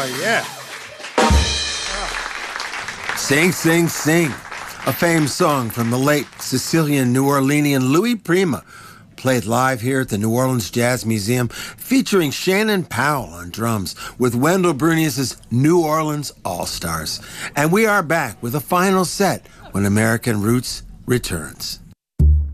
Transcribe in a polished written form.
Oh, yeah. Sing, Sing, Sing, a famed song from the late Sicilian New Orleanian Louis Prima, played live here at the New Orleans Jazz Museum, featuring Shannon Powell on drums with Wendell Bernius' New Orleans All-Stars. And we are back with a final set when American Roots returns.